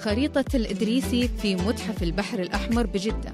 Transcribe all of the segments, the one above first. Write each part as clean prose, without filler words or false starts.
خريطة الإدريسي في متحف البحر الأحمر بجدة.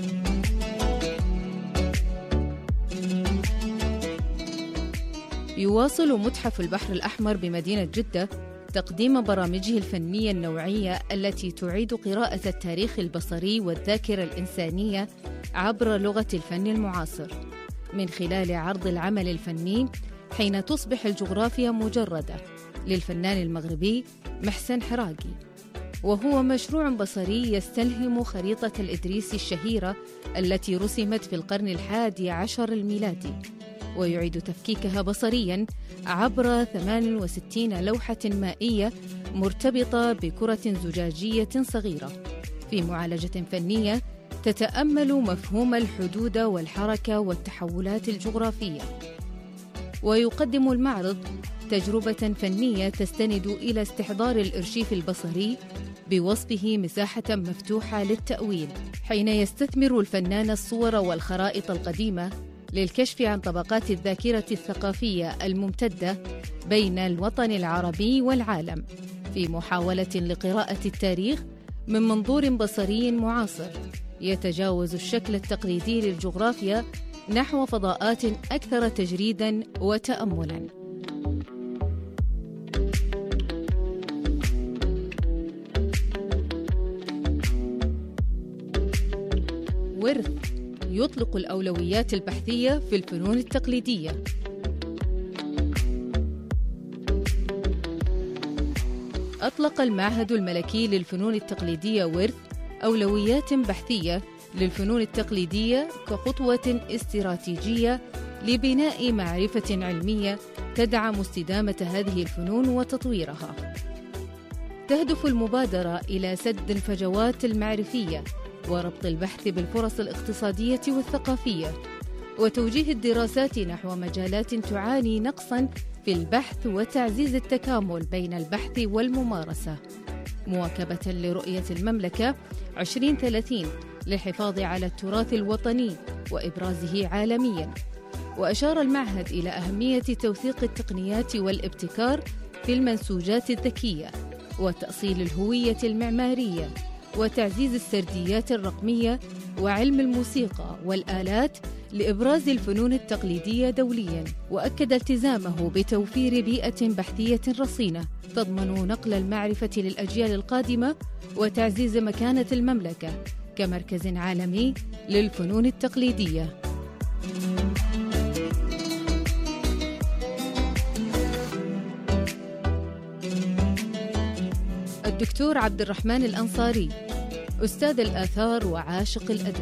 يواصل متحف البحر الأحمر بمدينة جدة تقديم برامجه الفنية النوعية التي تعيد قراءة التاريخ البصري والذاكرة الإنسانية عبر لغة الفن المعاصر من خلال عرض العمل الفني، حين تصبح الجغرافيا مجردة للفنان المغربي محسن حراقي، وهو مشروع بصري يستلهم خريطة الإدريسي الشهيرة التي رسمت في القرن 11 الميلادي، ويعيد تفكيكها بصرياً عبر 68 لوحة مائية مرتبطة بكرة زجاجية صغيرة في معالجة فنية تتأمل مفهوم الحدود والحركة والتحولات الجغرافية. ويقدم المعرض تجربة فنية تستند إلى استحضار الإرشيف البصري بوصفه مساحة مفتوحة للتأويل، حين يستثمر الفنان الصور والخرائط القديمة للكشف عن طبقات الذاكرة الثقافية الممتدة بين الوطن العربي والعالم، في محاولة لقراءة التاريخ من منظور بصري معاصر يتجاوز الشكل التقليدي للجغرافيا نحو فضاءات أكثر تجريداً وتأملاً. ورث يطلق الأولويات البحثية في الفنون التقليدية. أطلق المعهد الملكي للفنون التقليدية ورث أولويات بحثية للفنون التقليدية كخطوة استراتيجية لبناء معرفة علمية تدعم استدامة هذه الفنون وتطويرها. تهدف المبادرة إلى سد الفجوات المعرفية وربط البحث بالفرص الاقتصادية والثقافية، وتوجيه الدراسات نحو مجالات تعاني نقصاً في البحث وتعزيز التكامل بين البحث والممارسة، مواكبة لرؤية المملكة 2030 للحفاظ على التراث الوطني وإبرازه عالمياً. وأشار المعهد إلى أهمية توثيق التقنيات والابتكار في المنسوجات الذكية وتأصيل الهوية المعمارية وتعزيز السرديات الرقمية وعلم الموسيقى والآلات لإبراز الفنون التقليدية دولياً. وأكد التزامه بتوفير بيئة بحثية رصينة تضمن نقل المعرفة للأجيال القادمة وتعزيز مكانة المملكة كمركز عالمي للفنون التقليدية. الدكتور عبد الرحمن الأنصاري، أستاذ الآثار وعاشق الأدب.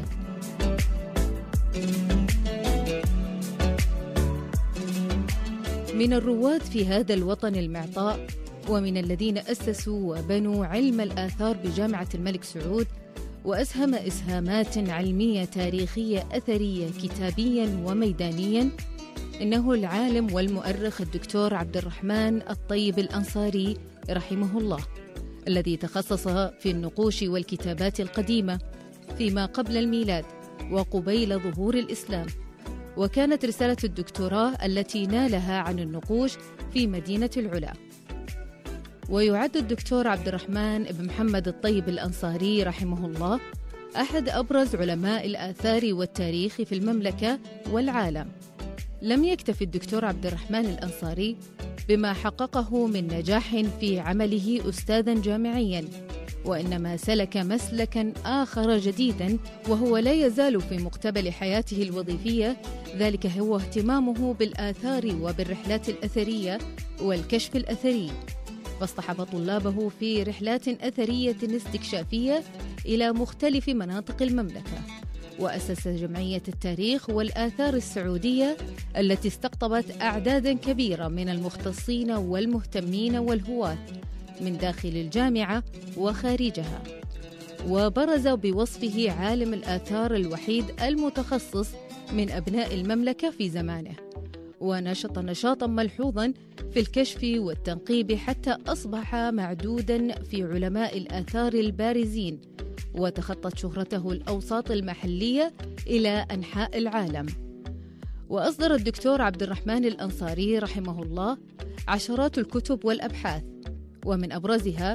من الرواد في هذا الوطن المعطاء، ومن الذين أسسوا وبنوا علم الآثار بجامعة الملك سعود، وأسهم إسهامات علمية تاريخية أثرية كتابياً وميدانياً، إنه العالم والمؤرخ الدكتور عبد الرحمن الطيب الأنصاري رحمه الله، الذي تخصص في النقوش والكتابات القديمة فيما قبل الميلاد وقبيل ظهور الإسلام. وكانت رسالة الدكتوراه التي نالها عن النقوش في مدينة العلا. ويعد الدكتور عبد الرحمن بن محمد الطيب الأنصاري رحمه الله أحد أبرز علماء الآثار والتاريخ في المملكة والعالم. لم يكتف الدكتور عبد الرحمن الأنصاري بما حققه من نجاح في عمله أستاذاً جامعياً، وإنما سلك مسلكاً آخر جديداً، وهو لا يزال في مقتبل حياته الوظيفية، ذلك هو اهتمامه بالآثار وبالرحلات الأثرية والكشف الأثري، فاصطحب طلابه في رحلات أثرية استكشافية إلى مختلف مناطق المملكة. وأسس جمعية التاريخ والآثار السعودية التي استقطبت أعداداً كبيرة من المختصين والمهتمين والهواة من داخل الجامعة وخارجها. وبرز بوصفه عالم الآثار الوحيد المتخصص من أبناء المملكة في زمانه، ونشط نشاطاً ملحوظاً في الكشف والتنقيب حتى أصبح معدوداً في علماء الآثار البارزين، وتخطت شهرته الأوساط المحلية إلى أنحاء العالم. وأصدر الدكتور عبد الرحمن الأنصاري رحمه الله عشرات الكتب والأبحاث، ومن أبرزها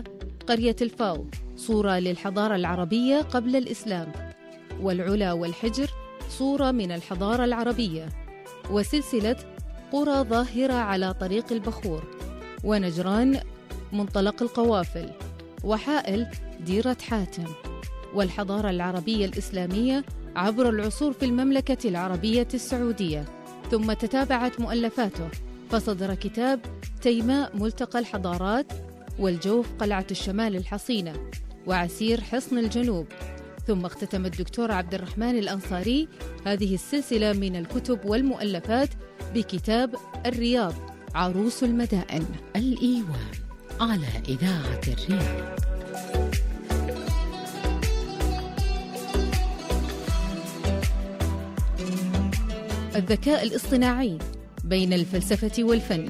قرية الفاو صورة للحضارة العربية قبل الإسلام، والعلا والحجر صورة من الحضارة العربية، وسلسلة قرى ظاهرة على طريق البخور، ونجران منطلق القوافل، وحائل ديرة حاتم، والحضارة العربية الإسلامية عبر العصور في المملكة العربية السعودية. ثم تتابعت مؤلفاته، فصدر كتاب تيماء ملتقى الحضارات، والجوف قلعة الشمال الحصينة، وعسير حصن الجنوب. ثم اختتم الدكتور عبد الرحمن الأنصاري هذه السلسلة من الكتب والمؤلفات بكتاب الرياض عروس المدائن. الإيوان على إذاعة الرياض. الذكاء الاصطناعي بين الفلسفة والفن.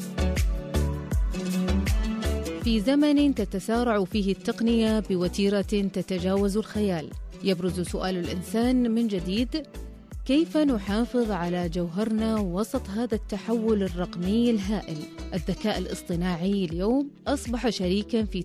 في زمن تتسارع فيه التقنية بوتيرة تتجاوز الخيال، يبرز سؤال الإنسان من جديد: كيف نحافظ على جوهرنا وسط هذا التحول الرقمي الهائل؟ الذكاء الاصطناعي اليوم أصبح شريكاً في